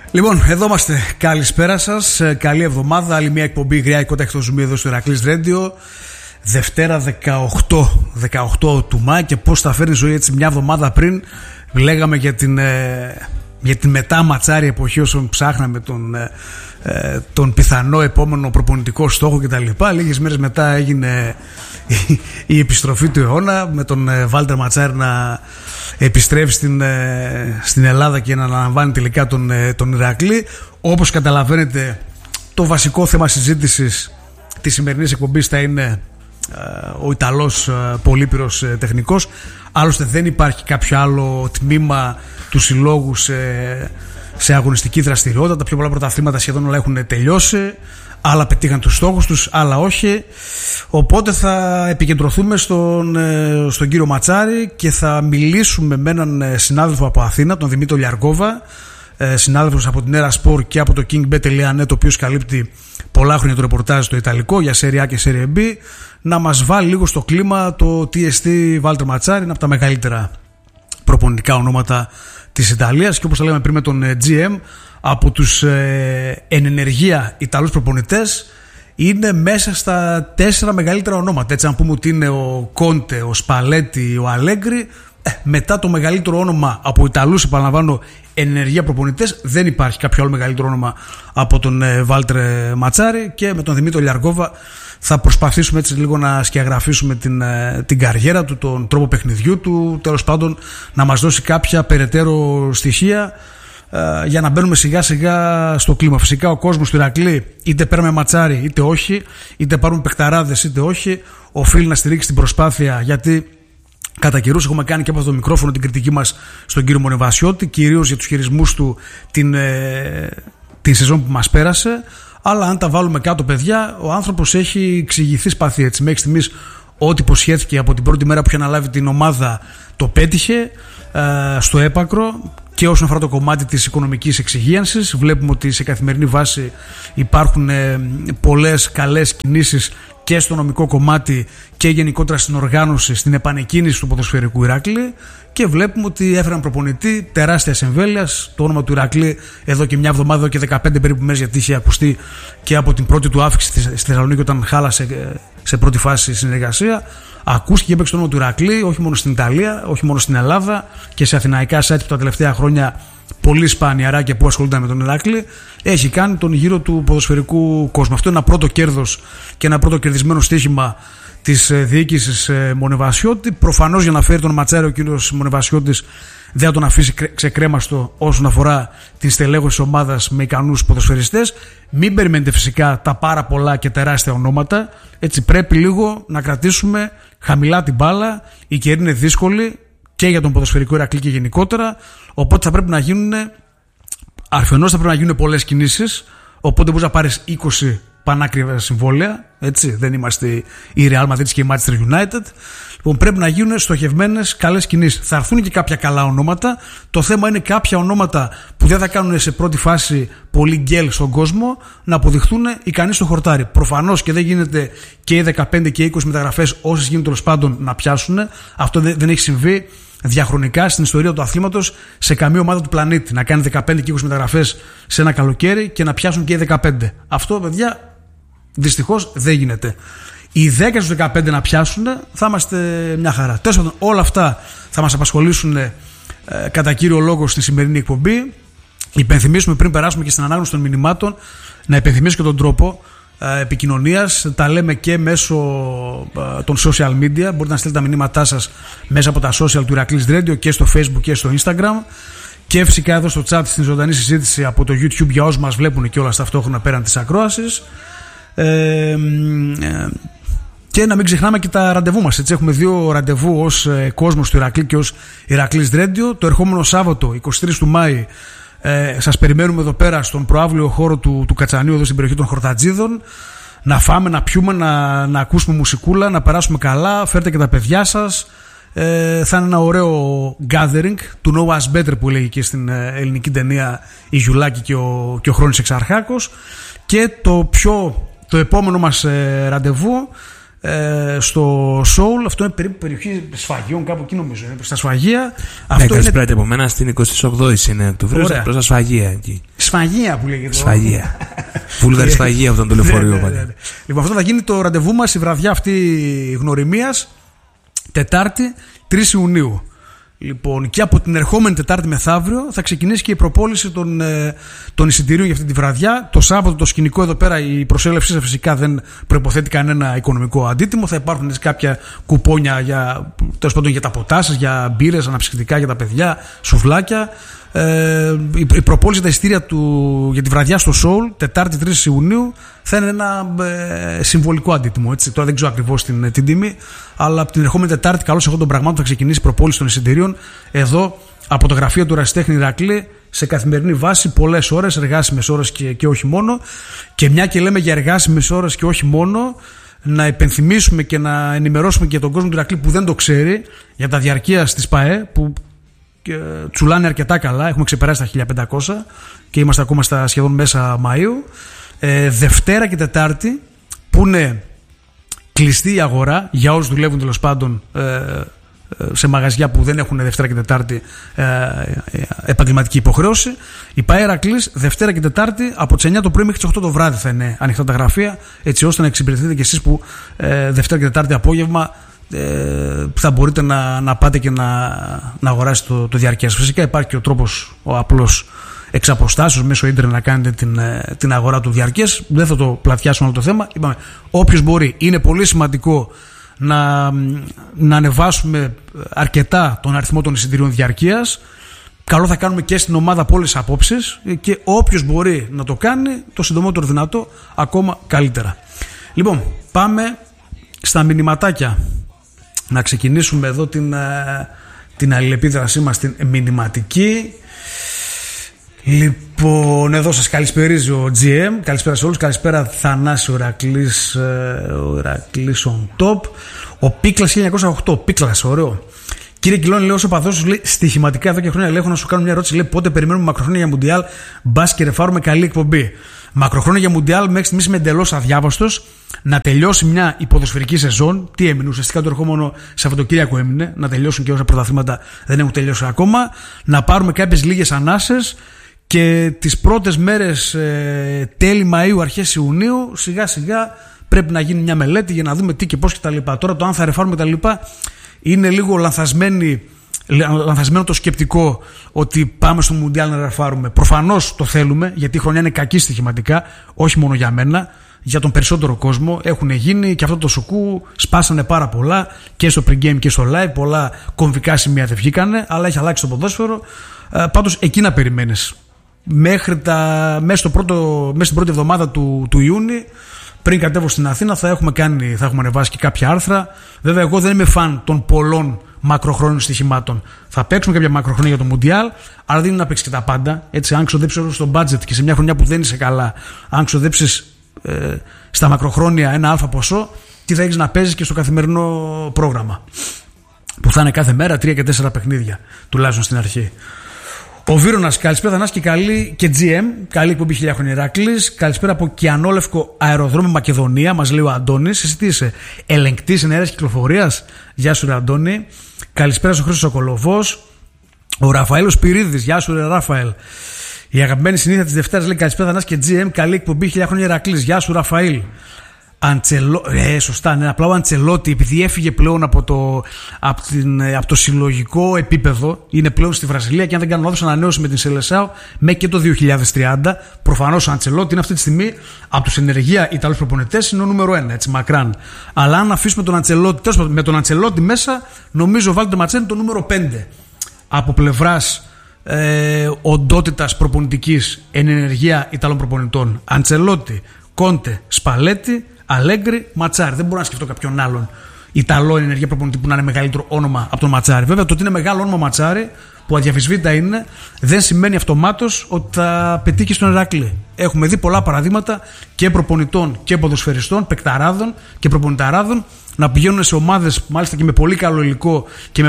Λοιπόν, εδώ είμαστε. Καλησπέρα σας. Καλή εβδομάδα. Άλλη μια εκπομπή γριά εικότα εκτός ζουμί εδώ στο Ηρακλής Radio. Δευτέρα 18 του Μάη. Και πώς θα φέρνει η ζωή έτσι μια εβδομάδα πριν. Λέγαμε για την μετά ματσάρι εποχή όσων ψάχναμε τον πιθανό επόμενο προπονητικό στόχο κτλ. Λίγες μέρες μετά έγινε η επιστροφή του αιώνα με τον Βάλτερ Ματσάρι να επιστρέφει στην Ελλάδα και να αναλαμβάνει τελικά τον Ηρακλή. Όπως καταλαβαίνετε, το βασικό θέμα συζήτησης της σημερινής εκπομπής θα είναι ο Ιταλός πολύπειρος τεχνικός. Άλλωστε δεν υπάρχει κάποιο άλλο τμήμα του συλλόγου σε αγωνιστική δραστηριότητα. Τα πιο πολλά πρωταθλήματα σχεδόν όλα έχουν τελειώσει. Άλλα πετύχαν τους στόχους τους, άλλα όχι. Οπότε θα επικεντρωθούμε στον κύριο Ματσάρι και θα μιλήσουμε με έναν συνάδελφο από Αθήνα, τον Δημήτρη Λιαρκόβα, συνάδελφος από την Era Sport και από το kingbet.net, ο οποίος καλύπτει πολλά χρόνια το ρεπορτάζ στο Ιταλικό για Serie A και Serie B, να μας βάλει λίγο στο κλίμα το TST Βάλτερ Ματσάρι, είναι από τα μεγαλύτερα προπονητικά ονόματα της Ιταλίας και όπως τα λέμε πριν με τον GM, από τους εν ενεργεία Ιταλούς προπονητές είναι μέσα στα 4 μεγαλύτερα ονόματα. Έτσι, αν πούμε ότι είναι ο Κόντε, ο Σπαλέτη, ο Αλέγκρι, μετά το μεγαλύτερο όνομα από Ιταλούς, επαναλαμβάνω, εν ενεργεία προπονητές, δεν υπάρχει κάποιο άλλο μεγαλύτερο όνομα από τον Βάλτερ Ματσάρι. Και με τον Δημήτρη Λιαρκόβα θα προσπαθήσουμε έτσι λίγο να σκιαγραφίσουμε την καριέρα του, τον τρόπο παιχνιδιού του, τέλος πάντων να μας δώσει κάποια περαιτέρω στοιχεία για να μπαίνουμε σιγά σιγά στο κλίμα. Φυσικά ο κόσμος του Ηρακλή, είτε παίρνουμε Ματσάρι είτε όχι, είτε πάρουμε παικταράδες είτε όχι, οφείλει να στηρίξει την προσπάθεια, γιατί κατά καιρούς έχουμε κάνει και από αυτό το μικρόφωνο την κριτική μας στον κύριο Μονεβασιώτη, κυρίως για τους χειρισμούς του την σεζόν που μας πέρασε. Αλλά αν τα βάλουμε κάτω, παιδιά, ο άνθρωπος έχει εξηγηθεί σπαθί έτσι. Μέχρι στιγμής ό,τι υποσχέθηκε από την πρώτη μέρα που είχε αναλάβει την ομάδα το πέτυχε στο έπακρο. Και όσον αφορά το κομμάτι της οικονομικής εξυγίανσης, βλέπουμε ότι σε καθημερινή βάση υπάρχουν πολλές καλές κινήσεις και στο νομικό κομμάτι και γενικότερα στην οργάνωση, στην επανεκκίνηση του ποδοσφαιρικού Ηράκλη. Και βλέπουμε ότι έφεραν προπονητή τεράστιας εμβέλειας. Το όνομα του Ηρακλή εδώ και μια εβδομάδα, εδώ και 15 περίπου μέρες, γιατί είχε ακουστεί και από την πρώτη του άφηξη στη Θεσσαλονίκη όταν χάλασε σε πρώτη φάση συνεργασία. Ακούστηκε και έπαιξε το όνομα του Ηρακλή, όχι μόνο στην Ιταλία, όχι μόνο στην Ελλάδα και σε αθηναϊκά site που τα τελευταία χρόνια πολύ σπάνια και που ασχολούνταν με τον Ηρακλή. Έχει κάνει τον γύρο του ποδοσφαιρικού κόσμου. Αυτό είναι ένα πρώτο κέρδος και ένα πρώτο κερδισμένο στοίχημα της διοίκησης Μονεβασιώτη. Προφανώς για να φέρει τον Ματσάρι ο κύριος Μονεβασιώτης δεν θα τον αφήσει ξεκρέμαστο όσον αφορά την στελέχωση ομάδας με ικανούς ποδοσφαιριστές. Μην περιμένετε φυσικά τα πάρα πολλά και τεράστια ονόματα. Έτσι πρέπει λίγο να κρατήσουμε χαμηλά την μπάλα. Η καιρή είναι δύσκολη και για τον ποδοσφαιρικό Ηρακλή και γενικότερα. Οπότε θα πρέπει να γίνουν, αφενός θα πρέπει να γίνουν πολλές κινήσεις. Οπότε μπορείς να πάρεις 20 πανάκριβα συμβόλαια. Έτσι, δεν είμαστε η Real Madrid και η Manchester United. Λοιπόν, πρέπει να γίνουν στοχευμένες καλές κινήσεις. Θα έρθουν και κάποια καλά ονόματα. Το θέμα είναι κάποια ονόματα που δεν θα κάνουν σε πρώτη φάση πολύ γκέλ στον κόσμο να αποδειχθούν ικανοί στο χορτάρι. Προφανώς και δεν γίνεται και οι 15 και οι 20 μεταγραφές, όσες γίνουν τέλος πάντων, να πιάσουν. Αυτό δεν έχει συμβεί διαχρονικά στην ιστορία του αθλήματος σε καμία ομάδα του πλανήτη. Να κάνει 15 και 20 μεταγραφές σε ένα καλοκαίρι και να πιάσουν και οι 15. Αυτό, παιδιά, δυστυχώς δεν γίνεται. Οι 10 στους 15 να πιάσουν, θα είμαστε μια χαρά. Τέλος πάντων, όλα αυτά θα μας απασχολήσουν κατά κύριο λόγο στη σημερινή εκπομπή. Υπενθυμίσουμε πριν περάσουμε και στην ανάγνωση των μηνυμάτων, να υπενθυμίσω και τον τρόπο επικοινωνίας. Τα λέμε και μέσω των social media. Μπορείτε να στείλετε τα μηνύματά σας μέσα από τα social του Ηρακλής Radio και στο Facebook και στο Instagram. Και φυσικά εδώ στο chat στην ζωντανή συζήτηση από το YouTube για όσους μας βλέπουν και όλα ταυτόχρονα πέραν της ακρόασης. Και να μην ξεχνάμε και τα ραντεβού μας. Έτσι, έχουμε 2 ραντεβού ως κόσμος του Ηρακλή και ως Ηρακλής Radio. Το ερχόμενο Σάββατο, 23 του Μάη, σας περιμένουμε εδώ πέρα στον προαύλιο χώρο του Κατσανίου, εδώ στην περιοχή των Χορτατζίδων. Να φάμε, να πιούμε, να ακούσουμε μουσικούλα, να περάσουμε καλά. Φέρτε και τα παιδιά σας. Θα είναι ένα ωραίο gathering του Know Us Better που λέγει και στην ελληνική ταινία η Γιουλάκη και ο Χρόνης Εξαρχάκος. Και το επόμενο μας ραντεβού στο Soul, αυτό είναι περίπου περιοχή Σφαγίων, κάπου εκεί νομίζω, στα Σφαγεία. Αυτό είναι... από μένα στην 28η είναι του Βρύος, προς τα Σφαγεία εκεί. σφαγεία που λέγεται. Σφαγεία. Βούλγαρη σφαγεία από το λεωφορείο. Λοιπόν, αυτό θα γίνει το ραντεβού μας η βραδιά αυτή γνωριμίας, Τετάρτη 3 Ιουνίου. Λοιπόν, και από την ερχόμενη Τετάρτη μεθαύριο θα ξεκινήσει και η προπόληση των εισιτηρίων για αυτή τη βραδιά. Το Σάββατο το σκηνικό εδώ πέρα, η προσέλευσή φυσικά δεν προϋποθέτει κανένα οικονομικό αντίτιμο. Θα υπάρχουν κάποια κουπόνια τέλος πάντων για τα ποτά σας, για μπύρες, αναψυκτικά για τα παιδιά, σουβλάκια. Η προπόληση, τα εισιτήρια για τη βραδιά στο Soul, Τετάρτη 3 Ιουνίου, θα είναι ένα συμβολικό αντίτιμο. Έτσι. Τώρα δεν ξέρω ακριβώς την τιμή, αλλά από την ερχόμενη Τετάρτη, καλώς εγώ των πραγμάτων, θα ξεκινήσει η προπόληση των εισιτηρίων εδώ από το γραφείο του Ερασιτέχνη Ηρακλή σε καθημερινή βάση, πολλές ώρες, εργάσιμες ώρες και όχι μόνο. Και μια και λέμε για εργάσιμες ώρες και όχι μόνο, να υπενθυμίσουμε και να ενημερώσουμε και τον κόσμο του Ηρακλή που δεν το ξέρει για τα διαρκείας της ΠΑΕ, που τσουλάνε αρκετά καλά. Έχουμε ξεπεράσει τα 1500 και είμαστε ακόμα στα σχεδόν μέσα Μαΐου. Δευτέρα και Τετάρτη, που είναι κλειστή η αγορά για όσους δουλεύουν τέλος πάντων σε μαγαζιά που δεν έχουν Δευτέρα και Τετάρτη επαγγελματική υποχρέωση. Η ΠΑΕ Ηρακλής Δευτέρα και Τετάρτη από τις 9 το πρωί μέχρι τις 8 το βράδυ θα είναι ανοιχτά τα γραφεία, έτσι ώστε να εξυπηρετηθείτε και εσείς που Δευτέρα και Τετάρτη απόγευμα θα μπορείτε να πάτε και να αγοράσετε το διαρκές. Φυσικά υπάρχει και ο τρόπος ο απλός εξ αποστάσεως μέσω ίντερνετ να κάνετε την αγορά του διαρκές. Δεν θα το πλατιάσουμε όλο το θέμα. Είπαμε, όποιος μπορεί. Είναι πολύ σημαντικό να ανεβάσουμε αρκετά τον αριθμό των εισιτηρίων διαρκείας. Καλό θα κάνουμε και στην ομάδα από όλες τις απόψεις, και όποιος μπορεί να το κάνει το συντομότερο δυνατό, ακόμα καλύτερα. Λοιπόν, πάμε στα μηνυματάκια. Να ξεκινήσουμε εδώ την αλληλεπίδρασή μας στην μηνυματική. Λοιπόν, εδώ σας καλησπερίζει ο GM. Καλησπέρα σε όλους. Καλησπέρα Θανάση, ο Ηρακλής on top. Ο Πίκλας 1908. Πίκλας, ωραίο. Κύριε Κιλόνι, λέει, όσο παδός σου λέει στοιχηματικά εδώ και χρόνια, λέει, έχω να σου κάνω μια ερώτηση. Λέει, πότε περιμένουμε μακροχρόνια για Μουντιάλ, μπας και ρεφάρουμε καλή εκπομπή. Μακροχρόνια για Μουντιάλ, μέχρι στιγμής είμαι εντελώς αδιάβαστος. Να τελειώσει μια υποδοσφαιρική σεζόν. Τι έμεινε, ουσιαστικά το ερχόμενο Σαββατοκύριακο έμεινε. Να τελειώσουν και όσα πρωταθλήματα δεν έχουν τελειώσει ακόμα. Να πάρουμε κάποιες λίγες ανάσες. Και τις πρώτες μέρες τέλη Μαΐου, αρχές Ιουνίου, σιγά σιγά πρέπει να γίνει μια μελέτη για να δούμε τι και πώς κτλ. Τώρα το αν θα ρεφάρουμε κτλ. Είναι λίγο λανθασμένο το σκεπτικό ότι πάμε στο Μουντιάλ να ρεφάρουμε. Προφανώς το θέλουμε, γιατί η χρονιά είναι κακή στοιχηματικά, όχι μόνο για μένα, για τον περισσότερο κόσμο. Έχουν γίνει και αυτό το σουκού, σπάσανε πάρα πολλά και στο pre-game και στο live. Πολλά κομβικά σημεία δεν βγήκανε, αλλά έχει αλλάξει το ποδόσφαιρο. Πάντως εκεί να περιμένεις. Μέχρι στην πρώτη εβδομάδα του Ιούνιου, πριν κατέβω στην Αθήνα, θα έχουμε ανεβάσει και κάποια άρθρα. Βέβαια, εγώ δεν είμαι φαν των πολλών μακροχρόνιων στοιχημάτων. Θα παίξουμε κάποια μακροχρόνια για το Μουντιάλ, αλλά δεν είναι να παίξει και τα πάντα. Έτσι, αν ξοδέψεις στο budget και σε μια χρονιά που δεν είσαι καλά, αν ξοδέψεις στα μακροχρόνια ένα αλφα ποσό, τι θα έχεις να παίζεις και στο καθημερινό πρόγραμμα, που θα είναι κάθε μέρα 3 και 4 παιχνίδια, τουλάχιστον στην αρχή. Ο Βύρονας, καλησπέρα Θανάση και καλή και GM. Καλή εκπομπή, 1000 χρόνια Ηράκλης. Καλησπέρα από Κιανόλευκο αεροδρόμιο Μακεδονία, μας λέει ο Αντώνης. Εσύ τι είσαι, ελεγκτής ενέργειας κυκλοφορίας? Γεια σου, ρε Αντώνη. Καλησπέρα στον Χρήστο Σοκολοβός. Ο Ραφαήλος Πυρίδης, γεια σου, ρε Ράφαελ. Η αγαπημένη συνήθεια της Δευτέρας λέει καλησπέρα Θανάση και GM. Καλή εκπομπή, 1000 χρόνια Ηράκλης. Γεια σου, Ραφαήλ. Σωστά, ναι, απλά ο Αντσελότη, επειδή έφυγε πλέον από το συλλογικό επίπεδο, είναι πλέον στη Βραζιλία και αν δεν κάνω λάθος ανανέωσε με την Σελεσάο μέχρι και το 2030. Προφανώς ο Αντσελότη είναι αυτή τη στιγμή από τους ενεργεία Ιταλούς προπονητές, είναι ο νούμερο 1, έτσι μακράν. Αλλά αν αφήσουμε τον Αντσελότη, με τον Αντσελότη μέσα, νομίζω βάλτε το Ματσένι το νούμερο 5 από πλευράς οντότητας προπονητικής εν ενεργεία Ιταλών προπονητών. Αντσελότη, Κόντε, Σπαλέτη, Αλέγκρι, Ματσάρι. Δεν μπορώ να σκεφτώ κάποιον άλλον Ιταλό ενεργεία προπονητή που να είναι μεγαλύτερο όνομα από τον Ματσάρι. Βέβαια, το ότι είναι μεγάλο όνομα Ματσάρι, που αδιαφυσβήτητα είναι, δεν σημαίνει αυτομάτως ότι θα πετύχει στον Ηράκλειο. Έχουμε δει πολλά παραδείγματα και προπονητών και ποδοσφαιριστών, παικταράδων και προπονηταράδων να πηγαίνουν σε ομάδες, μάλιστα και με πολύ καλό υλικό και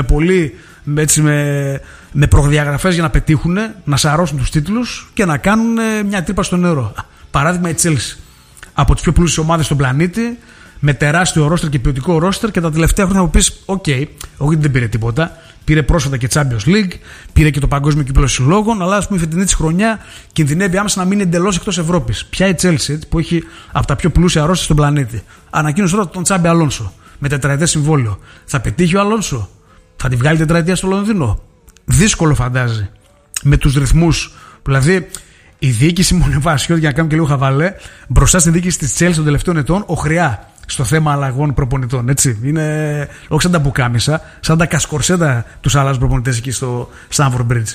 με προδιαγραφές για να πετύχουν, να σαρώσουν τους τίτλους και να κάνουν μια τρύπα στο νερό. Παράδειγμα, η Chelsea. Από τις πιο πλούσιες ομάδες στον πλανήτη, με τεράστιο ρόστερ και ποιοτικό ρόστερ, και τα τελευταία χρόνια θα μου πεις: OK, όχι, δεν πήρε τίποτα. Πήρε πρόσφατα και Champions League, πήρε και το Παγκόσμιο Κύπελλο Συλλόγων, αλλά ας πούμε η φετινή της χρονιά κινδυνεύει άμεσα να μείνει εντελώς εκτός Ευρώπης. Ποια η Chelsea, που έχει από τα πιο πλούσια ρόστερ στον πλανήτη. Ανακοίνωσε τώρα τον Τσάμπι Αλόνσο με τετραετές συμβόλαιο. Θα πετύχει ο Αλόνσο, θα τη βγάλει τετραετία στο Λονδίνο. Δύσκολο φαντάζει. Με τους ρυθμούς. Δηλαδή, η διοίκηση Μονεβασιώτη, για να κάνουμε και λίγο χαβαλέ, μπροστά στην διοίκηση της Chelsea των τελευταίων ετών, οχρεά στο θέμα αλλαγών προπονητών. Έτσι. Είναι όχι σαν τα μπουκάμισα, σαν τα κασκορσέτα τους άλλους προπονητές εκεί στο Stamford Bridge.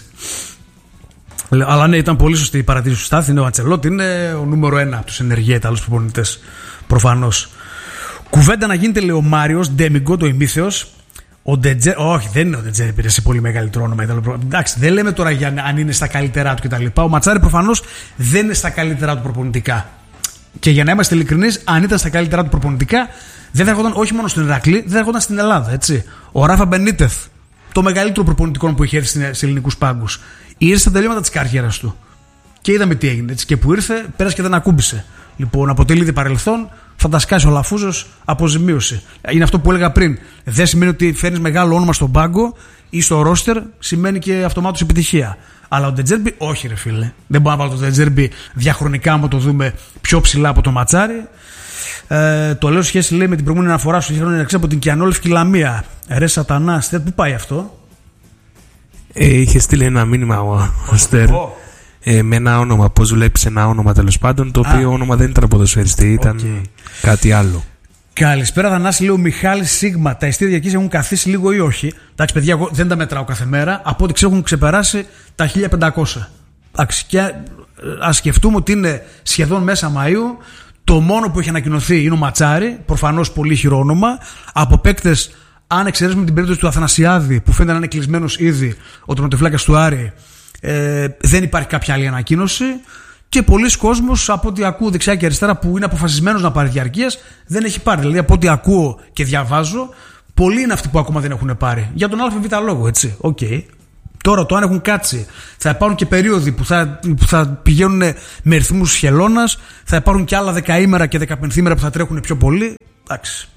Αλλά ναι, ήταν πολύ σωστή η παρατήρηση του Στάθη. Είναι ο Αντσελότη, είναι ο νούμερο 1 από τους ενεργεία Ιταλούς προπονητές. Προφανώς. Κουβέντα να γίνεται, λέει ο Μάριος Ντέμιγκο, το ημίθεος. Όχι, δεν είναι ο Ντετζέρμπι, πήρε σε πολύ μεγαλύτερο όνομα. Εντάξει, δεν λέμε τώρα για αν είναι στα καλύτερά του κτλ. Ο Ματσάρη προφανώς δεν είναι στα καλύτερά του προπονητικά. Και για να είμαστε ειλικρινείς, αν ήταν στα καλύτερά του προπονητικά, δεν θα έρχονταν όχι μόνο στην Ηρακλή, δεν θα έρχονταν στην Ελλάδα. Έτσι. Ο Ράφα Μπενίτεθ, το μεγαλύτερο προπονητικό που είχε έρθει σε ελληνικούς πάγκους, ήρθε στα τελείωματα της καριέρας του. Και είδαμε τι έγινε. Έτσι. Και που ήρθε, πέρασε και δεν ακούμπησε. Λοιπόν, αποτελεί ήδη παρελθόν, θα τα σκάσει ο Λαφούζος αποζημίωση. Είναι αυτό που έλεγα πριν. Δεν σημαίνει ότι φέρνεις μεγάλο όνομα στον πάγκο ή στο ρόστερ, σημαίνει και αυτομάτως επιτυχία. Αλλά ο Ντετζέρμπι, όχι ρε φίλε. Δεν μπορώ να βάλω τον Ντετζέρμπι διαχρονικά, άμα το δούμε πιο ψηλά από το Ματσάρι. Το λέω σχέση, λέει, με την προηγούμενη αναφορά σου. Είχε από την Κιανόλευκη Λαμία. Ρε σατανά, πού πάει αυτό? Είχε στείλει ένα μήνυμα ο Αστέρ. Με ένα όνομα, πώς βλέπεις ένα όνομα τέλος πάντων, το οποίο όνομα δεν ήταν ποδοσφαιριστή, ήταν κάτι άλλο. Καλησπέρα, Θανάση, λέει ο Μιχάλης Σίγμα. Τα ειστήρια διαρκείας έχουν καθίσει λίγο ή όχι? Εντάξει, παιδιά, εγώ δεν τα μετράω κάθε μέρα. Από ό,τι ξέρω έχουν ξεπεράσει τα 1500. Εντάξει, και ας σκεφτούμε ότι είναι σχεδόν μέσα Μαΐου. Το μόνο που έχει ανακοινωθεί είναι ο Ματσάρι, προφανώς πολύ χειρό όνομα. Από παίκτες, αν εξαιρέσουμε την περίπτωση του Αθανασιάδη, που φαίνεται να είναι κλεισμένος ήδη, ο τερματοφύλακας του Άρη. Δεν υπάρχει κάποια άλλη ανακοίνωση και πολλοί κόσμος, από ό,τι ακούω δεξιά και αριστερά, που είναι αποφασισμένος να πάρει διαρκείας, δεν έχει πάρει. Δηλαδή, από ό,τι ακούω και διαβάζω, πολλοί είναι αυτοί που ακόμα δεν έχουν πάρει. Για τον ΑΒ λόγο, έτσι. Okay. Τώρα, το αν έχουν κάτσει, θα υπάρχουν και περίοδοι που θα πηγαίνουν με ρυθμούς χελώνας, θα υπάρχουν και άλλα 10 ημέρα και 15 ημέρα που θα τρέχουν πιο πολύ. Εντάξει.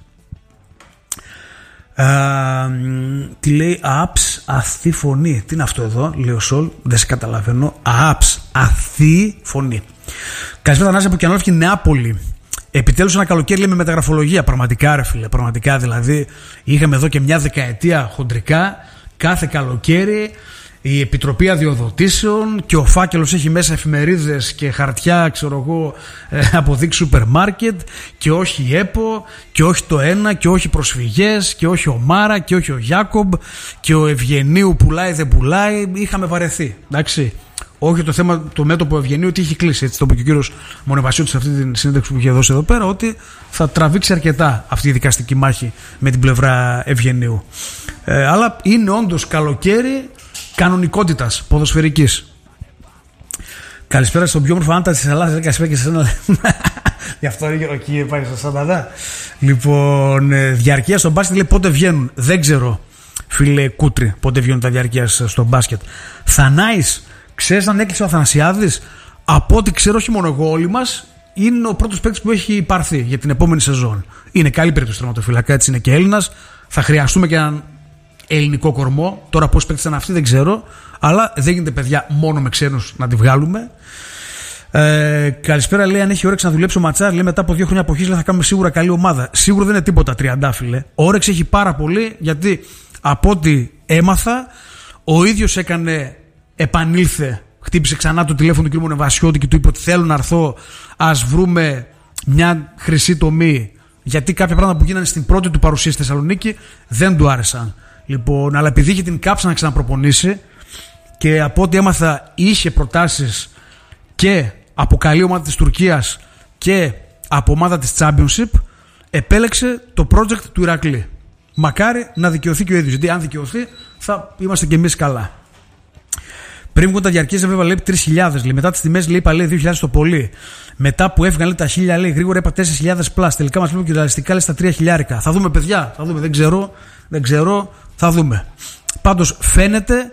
Τι λέει apps αθή φωνή? Τι είναι αυτό εδώ, λέει ο Σολ, δεν σε καταλαβαίνω. Apps αθή φωνή. Καλησπέρα, Θανάση από Κιανόλευκη Νεάπολη. Επιτέλους ένα καλοκαίρι, λέει, με μεταγραφολογία. Πραγματικά ρε φίλε, πραγματικά δηλαδή. Είχαμε εδώ και μια δεκαετία χοντρικά κάθε καλοκαίρι η Επιτροπή Αδειοδοτήσεων και ο φάκελος έχει μέσα εφημερίδες και χαρτιά, ξέρω εγώ, αποδείξει σούπερ μάρκετ, και όχι η ΕΠΟ και όχι το ένα και όχι προσφυγές και όχι ο Μάρα και όχι ο Γιάκομπ και ο Ευγενίου πουλάει δεν πουλάει. Είχαμε βαρεθεί, εντάξει. Όχι το θέμα, το μέτωπο Ευγενίου, ότι είχε κλείσει. Έτσι το είπε και ο κύριος Μονεβασιώτης σε αυτή την συνέντευξη που είχε δώσει εδώ πέρα, ότι θα τραβήξει αρκετά αυτή η δικαστική μάχη με την πλευρά Ευγενίου. Αλλά είναι όντως καλοκαίρι κανονικότητας ποδοσφαιρικής. Καλησπέρα στον πιο όμορφο άντα της Ελλάδας. Καλησπέρα και σε εσένα. Γι' αυτό είναι εκεί πάει στο Σανταδά. Λοιπόν, διαρκεία στο μπάσκετ, λέει, πότε βγαίνουν? Δεν ξέρω, φίλε Κούτρι, πότε βγαίνουν τα διαρκεία στο μπάσκετ. Θανάης, ξέρεις αν έκλεισε ο Αθανασιάδης? Από ό,τι ξέρω, όχι μόνο εγώ, όλοι μας, είναι ο πρώτος παίκτης που έχει πάρθει για την επόμενη σεζόν. Είναι καλή περίπτωση τερματοφύλακα, έτσι, είναι και Έλληνας. Θα χρειαστούμε και έναν ελληνικό κορμό. Τώρα πώς παίκτης ήταν αυτοί δεν ξέρω, αλλά δεν γίνεται, παιδιά, μόνο με ξένους να τη βγάλουμε. Καλησπέρα, λέει, αν έχει όρεξη να δουλέψει ο Ματσάρ, λέει, μετά από 2 χρόνια αποχής, λέει, θα κάνουμε σίγουρα καλή ομάδα. Σίγουρα δεν είναι τίποτα τριαντάφυλλε. Όρεξη έχει πάρα πολύ, γιατί από ό,τι έμαθα, ο ίδιος επανήλθε, χτύπησε ξανά το τηλέφωνο του κ. Μονεβασιώτη και του είπε ότι θέλω να έρθω, ας βρούμε μια χρυσή τομή, γιατί κάποια πράγματα που γίνανε στην πρώτη του παρουσία στη Θεσσαλονίκη δεν του άρεσαν. Λοιπόν, αλλά επειδή είχε την κάψα να ξαναπροπονήσει και από ό,τι έμαθα είχε προτάσεις και από καλή ομάδα της Τουρκίας και από ομάδα της Championship, επέλεξε το project του Ηρακλή. Μακάρι να δικαιωθεί και ο ίδιος, γιατί αν δικαιωθεί θα είμαστε και εμείς καλά. Πριν βγουν τα διαρκείας, βέβαια, λέει 3.000. Λέει, μετά τις τιμές, λέει, είπα, λέει 2.000 το πολύ. Μετά που έφυγαν, λέει, τα 1.000, λέει, γρήγορα είπα 4.000 πλάς. Τελικά μας λέει και ρεαλιστικά, λέει, στα 3.000. Θα δούμε, παιδιά, θα δούμε. Δεν ξέρω, θα δούμε. Πάντως φαίνεται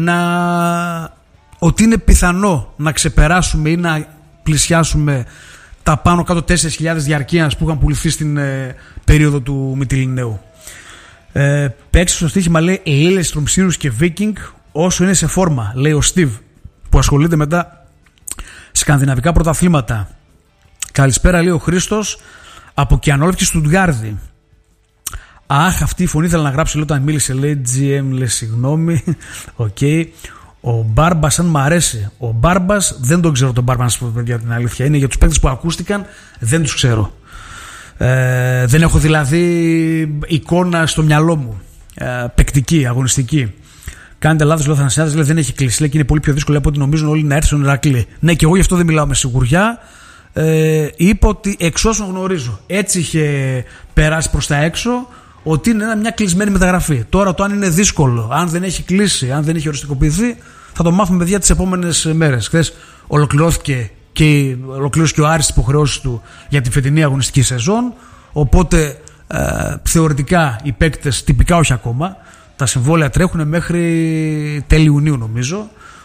ότι είναι πιθανό να ξεπεράσουμε ή να πλησιάσουμε τα πάνω κάτω 4.000 διαρκείας που είχαν πουληθεί στην περίοδο του Μυτιληναίου. Παίξε στο στοίχημα, λέει, Lillestrøm, Sirius και Viking όσο είναι σε φόρμα, λέει ο Steve, που ασχολείται με τα σκανδιναβικά πρωταθλήματα. Καλησπέρα, λέει ο Χρήστος από Κιανόλευκη Στουτγκάρδη. Αχ, αυτή η φωνή ήθελα να γράψει, λέει, όταν μίλησε, λέει GM, λέει συγγνώμη. Οκ. Ο Μπάρμπας, αν μ' αρέσει. Ο Μπάρμπας, δεν τον ξέρω τον Μπάρμπα, να σας πω για την αλήθεια. Είναι για τους παίκτες που ακούστηκαν, δεν τους ξέρω. Δεν έχω δηλαδή εικόνα στο μυαλό μου. Παικτική, αγωνιστική. Κάνετε λάθος, λέει ο Θανασιάδης, λέει, δεν έχει κλείσει. Λέει, και είναι πολύ πιο δύσκολο από ό,τι νομίζουν όλοι να έρθει στον Ηρακλή. Ναι, και εγώ γι' αυτό δεν μιλάω με σιγουριά. Είπα ότι εξ όσων γνωρίζω, έτσι είχε περάσει προς τα έξω, ότι είναι μια κλεισμένη μεταγραφή. Τώρα το αν είναι δύσκολο, αν δεν έχει κλείσει, αν δεν έχει οριστικοποιηθεί, θα το μάθουμε, παιδιά, τις επόμενες μέρες. Χθες ολοκληρώθηκε και ο Άρης τις υποχρεώσεις του για τη φετινή αγωνιστική σεζόν. Οπότε θεωρητικά οι παίκτες, τυπικά όχι ακόμα, τα συμβόλαια τρέχουν μέχρι τέλη Ιουνίου, νομίζω.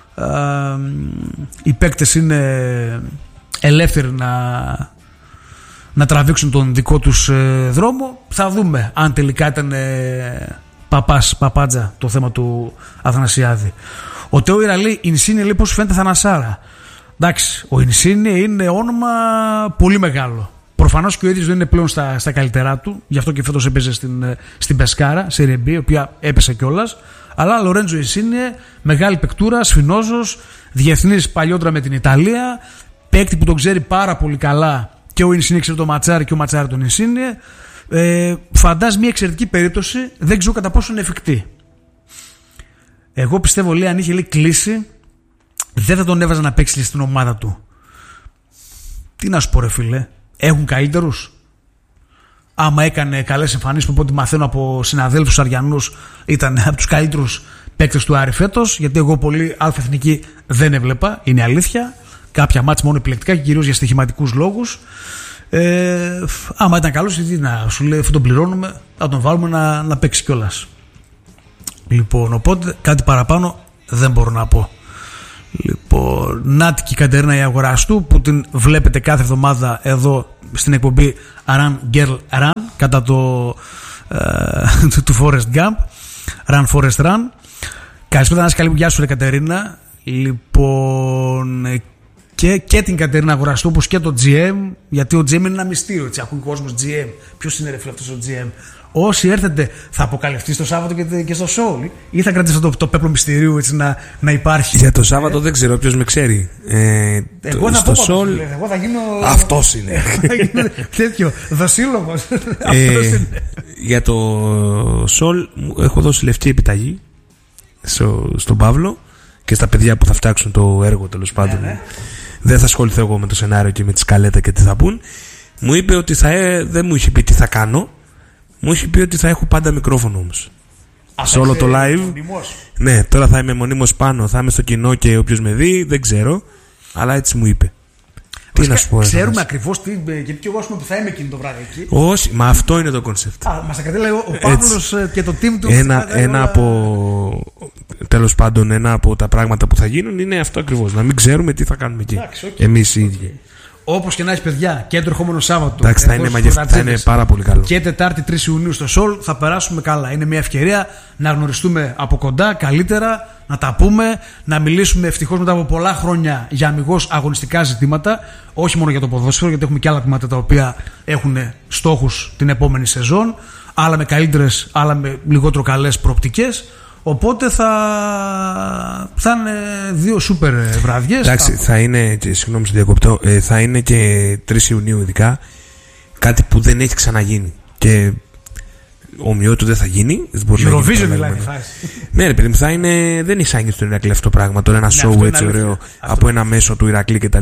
Οι παίκτες είναι ελεύθεροι να τραβήξουν τον δικό τους δρόμο. Θα δούμε αν τελικά ήταν παπάτζα το θέμα του Αθανασιάδη. Ο Τέο Ιραλή, Ινσίνη, λέει, πώς φαίνεται Θανασάρα. Εντάξει, ο Ινσίνη είναι όνομα πολύ μεγάλο. Προφανώς και ο ίδιος δεν είναι πλέον στα καλύτερά του, γι' αυτό και φέτος έπαιζε στην Πεσκάρα, σε Ρεμπή, η οποία έπεσε κιόλας. Αλλά Λορέντζο Ινσίνη, μεγάλη παικτούρα, σφινόζος, διεθνής παλιότερα με την Ιταλία, παίκτη που τον ξέρει πάρα πολύ καλά και ο Ινσίνη ξέρει τον Ματσάρι και ο Ματσάρι τον Ινσίνη. Φαντάζει μια εξαιρετική περίπτωση, δεν ξέρω κατά πόσο είναι εφικτή. Εγώ πιστεύω, λέει, αν είχε, λέει, κλείσει, δεν θα τον έβαζα να παίξει στην ομάδα του. Τι να σου πω, ρε φίλε, έχουν καλύτερους. Άμα έκανε καλές εμφανίσεις, που από ό,τι μαθαίνω από συναδέλφους Αριανούς, ήταν από τους καλύτερους παίκτες του Άρη φέτος, γιατί εγώ πολύ αλφα-εθνική δεν έβλεπα, είναι αλήθεια. Κάποια μάτς μόνο επιλεκτικά και κυρίως για στοιχηματικούς λόγους. Άμα ήταν καλός, γιατί να σου λέει, αφού τον πληρώνουμε, να τον βάλουμε να παίξει κιόλας. Λοιπόν, οπότε κάτι παραπάνω δεν μπορώ να πω. Λοιπόν, Νάτικη Κατερίνα η Αγοραστού, που την βλέπετε κάθε εβδομάδα εδώ στην εκπομπή Run Girl Run, κατά του Forest Gump. Run Forest Run. Καλησπέρα, να είσαι καλή. Γεια σου, ρε Κατερίνα. Λοιπόν, και την Κατερίνα Αγοραστού, όπως και το GM, γιατί ο GM είναι ένα μυστήριο. Έτσι, ακούει ο κόσμος GM. Ποιος είναι, ρε φίλε, αυτός ο GM? Όσοι έρθετε, θα αποκαλυφθεί το Σάββατο και στο show, ή θα κρατήσετε το πέπλο μυστηρίου, έτσι, να υπάρχει? Για το Σάββατο δεν ξέρω, ποιος με ξέρει. Εγώ θα πω, εγώ θα γίνω. Αυτός είναι. Τέτοιο, δοσύλλογος. Για το Σολ έχω δώσει λευκή επιταγή στον Παύλο και στα παιδιά που θα φτιάξουν το έργο, τέλος πάντων. Ναι. Δεν θα ασχοληθώ εγώ με το σενάριο και με τη σκαλέτα και τι θα πούν. Μου είπε ότι δεν μου είχε πει τι θα κάνω. Μου είχε πει ότι θα έχω πάντα μικρόφωνο όμως. Σε όλο το live. Μονίμως. Ναι, τώρα θα είμαι μονίμως πάνω, θα είμαι στο κοινό και όποιος με δει, δεν ξέρω. Αλλά έτσι μου είπε. Τι να σου πω. Ξέρουμε ακριβώς τι. Γιατί και εγώ που θα είμαι εκείνο το βράδυ εκεί. Όχι, μα αυτό είναι το κόνσεπτ. Μας τα κατέλαβε ο Παύλος και το team του. Τέλος πάντων, ένα από τα πράγματα που θα γίνουν είναι αυτό ακριβώς. Να μην ξέρουμε τι θα κάνουμε εκεί. Εμείς οι ίδιοι. Όπως και να έχει, παιδιά, και το ερχόμενο Σάββατο. Εντάξει, θα είναι πάρα πολύ καλό. Και Τετάρτη 3 Ιουνίου στο Σολ θα περάσουμε καλά. Είναι μια ευκαιρία να γνωριστούμε από κοντά καλύτερα, να τα πούμε, να μιλήσουμε ευτυχώς μετά από πολλά χρόνια για αμιγώς αγωνιστικά ζητήματα. Όχι μόνο για το ποδόσφαιρο, γιατί έχουμε και άλλα τμήματα τα οποία έχουν στόχους την επόμενη σεζόν. Άλλα με καλύτερες, άλλα με λιγότερο καλές προοπτικές. Οπότε θα είναι δύο σούπερ βραδιές. Εντάξει, θα είναι, συγγνώμη, στο διακοπτώ, θα είναι και 3 Ιουνίου ειδικά. Κάτι που δεν έχει ξαναγίνει. Και ομοιότου δεν θα γίνει. Eurovision δηλαδή. Ναι, ρε παιδί μου, δεν έχει άγγιξει τον Ηρακλή αυτό το πράγμα. Τώρα ένα show έτσι ωραίο από ένα μέσο του Ηρακλή κτλ.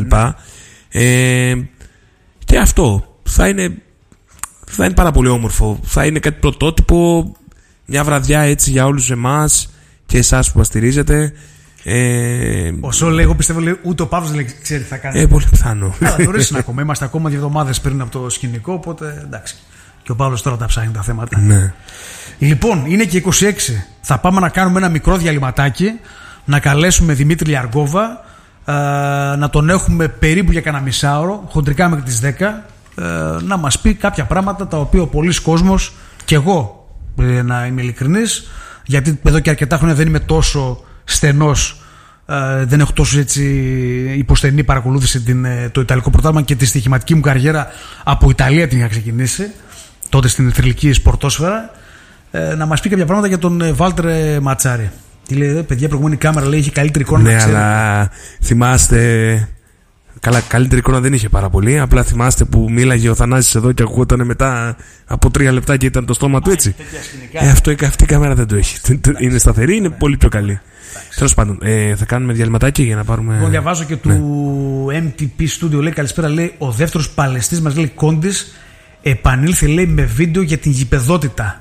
Και αυτό θα είναι πάρα πολύ όμορφο. Θα είναι κάτι πρωτότυπο. Μια βραδιά έτσι για όλους εμάς και εσάς που μας στηρίζετε. Ο Σολ, εγώ πιστεύω, λέει, ούτε ο Παύλος δεν ξέρει τι θα κάνει. Πολύ πιθανό. Αλλά νωρίς είναι ακόμα. Είμαστε ακόμα 2 εβδομάδες πριν από το σκηνικό. Οπότε εντάξει. Και ο Παύλος τώρα τα ψάχνει τα θέματα. Ναι. Λοιπόν, είναι και 26. Θα πάμε να κάνουμε ένα μικρό διαλυματάκι. Να καλέσουμε Δημήτρη Λιαργκόβα. Να τον έχουμε περίπου για κανένα μισάωρο. Χοντρικά μέχρι τις 10. Να μας πει κάποια πράγματα τα οποία ο πολλής κόσμος και εγώ να είμαι ειλικρινής, γιατί εδώ και αρκετά χρόνια δεν είμαι τόσο στενός, δεν έχω τόσο έτσι υποστενή παρακολούθηση το Ιταλικό πρωτάθλημα, και τη στοιχηματική μου καριέρα από Ιταλία την είχα ξεκινήσει τότε στην θρυλική σπορτόσφαιρα. Να μας πει κάποια πράγματα για τον Βάλτερ Ματσάρη. Τι λέει, παιδιά, προηγούμενη κάμερα λέει έχει καλύτερη εικόνα. Ναι, αλλά θυμάστε. Καλά, καλύτερη εικόνα δεν είχε πάρα πολύ. Απλά θυμάστε που μίλαγε ο Θανάσης εδώ και ακούγονταν μετά από 3 λεπτά και ήταν το στόμα του έτσι. Αυτή η κάμερα δεν το έχει. Είναι σταθερή, είναι πολύ πιο καλή. Τέλος πάντων, θα κάνουμε διαλυματάκι για να πάρουμε. Εγώ διαβάζω και του MTP Studio, λέει καλησπέρα, λέει ο δεύτερος παλαιστής μας, λέει Κόντης, επανήλθε, λέει, με βίντεο για την γηπεδότητα.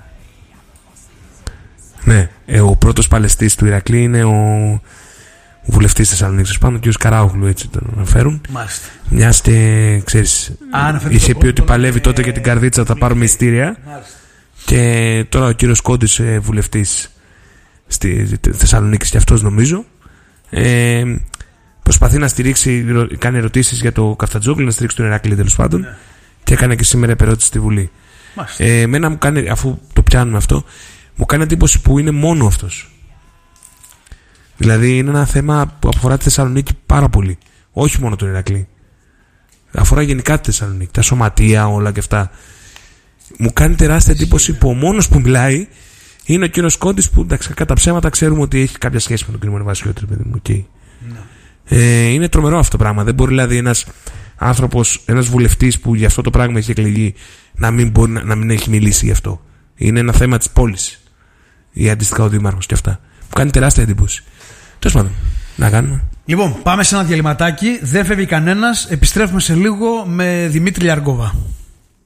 Ναι, ο πρώτος παλαιστής του Ηρακλή είναι ο βουλευτής Θεσσαλονίκης, πάνω, ο κ. Καράουγλου, έτσι τον αναφέρουν. Μάλιστα. Μιας και ξέρεις, είχε πει ότι παλεύει τότε για την καρδίτσα, θα πάρουμε ειστήρια. Και τώρα ο κύριος Κόντης, βουλευτής στη Θεσσαλονίκη και αυτός νομίζω, προσπαθεί να στηρίξει, κάνει ερωτήσεις για το Καφτατζόγλου, να στηρίξει τον Ηρακλή τέλος πάντων, ναι. Και έκανε και σήμερα επερώτηση στη Βουλή. Εμένα μου κάνει, αφού το πιάνουμε αυτό, μου κάνει εντύπωση που είναι μόνο αυτός. Δηλαδή είναι ένα θέμα που αφορά τη Θεσσαλονίκη πάρα πολύ. Όχι μόνο τον Ηρακλή. Αφορά γενικά τη Θεσσαλονίκη, τα σωματεία, όλα και αυτά. Μου κάνει τεράστια εντύπωση που ο μόνος που μιλάει είναι ο κύριος Κόντης, που εντάξει, κατά ψέματα ξέρουμε ότι έχει κάποια σχέση με τον κύριο Μονεβασιώτη, παιδί μου. Okay. Είναι τρομερό αυτό το πράγμα. Δεν μπορεί δηλαδή ένας άνθρωπος, ένας βουλευτής που για αυτό το πράγμα έχει εκλεγεί, να μην έχει μιλήσει γι' αυτό. Είναι ένα θέμα της πόλης. Ή αντίστοιχα ο δήμαρχος και αυτά. Μου κάνει τεράστια εντύπωση. Τέλος πάντων, να κάνουμε. Λοιπόν, πάμε σε ένα διαλυματάκι. Δεν φεύγει κανένας. Επιστρέφουμε σε λίγο με Δημήτρη Λιαργκόβα.